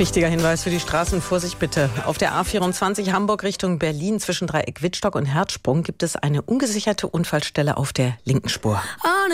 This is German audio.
Wichtiger Hinweis für die Straßen. Vorsicht bitte. Auf der A24 Hamburg Richtung Berlin zwischen Dreieck Wittstock und Herzsprung gibt es eine ungesicherte Unfallstelle auf der linken Spur.